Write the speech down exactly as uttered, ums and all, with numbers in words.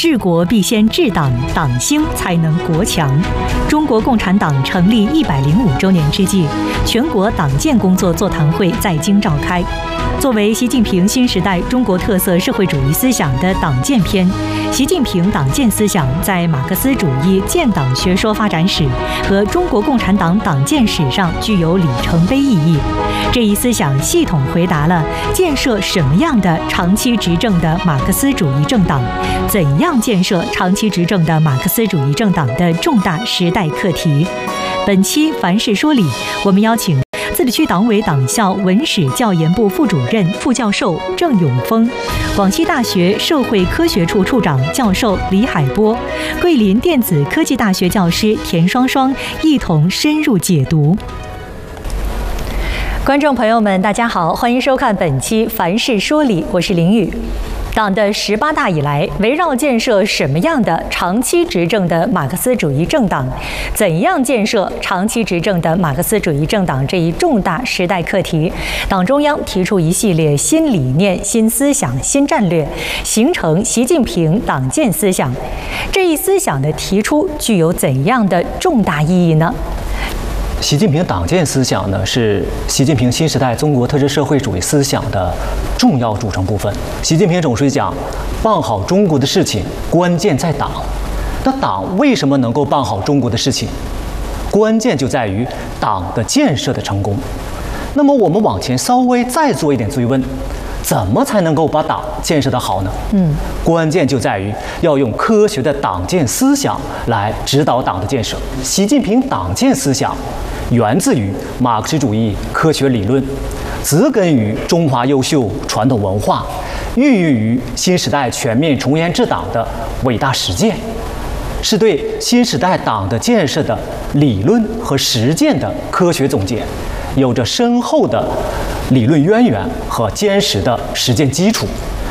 治国必先治党，党兴才能国强。中国共产党成立一百零五周年之际，全国党建工作座谈会在京召开。作为习近平新时代中国特色社会主义思想的党建篇，习近平党建思想在马克思主义建党学说发展史和中国共产党党建史上具有里程碑意义。这一思想系统回答了建设什么样的长期执政的马克思主义政党，怎样建设长期执政的马克思主义政党的重大时代课题。本期凡事说理，我们邀请自治区党委党校文史教研部副主任、副教授郑永峰，广西大学社会科学处处长教授李海波，桂林电子科技大学教师田双双一同深入解读。观众朋友们，大家好，欢迎收看本期凡事说理，我是林宇。党的十八大以来，围绕建设什么样的长期执政的马克思主义政党，怎样建设长期执政的马克思主义政党这一重大时代课题，党中央提出一系列新理念、新思想、新战略，形成习近平党建思想。这一思想的提出具有怎样的重大意义呢？ 习近平党建思想呢，是习近平新时代中国特色社会主义思想的重要组成部分。习近平总书记讲，办好中国的事情，关键在党。那党为什么能够办好中国的事情？关键就在于党的建设的成功。那么我们往前稍微再做一点追问，怎么才能够把党建设得好呢？嗯，关键就在于要用科学的党建思想来指导党的建设。习近平党建思想源自于马克思主义科学理论，植根于中华优秀传统文化，孕育于新时代全面从严治党的伟大实践，是对新时代党的建设的理论和实践的科学总结，有着深厚的理论渊源和坚实的实践基础。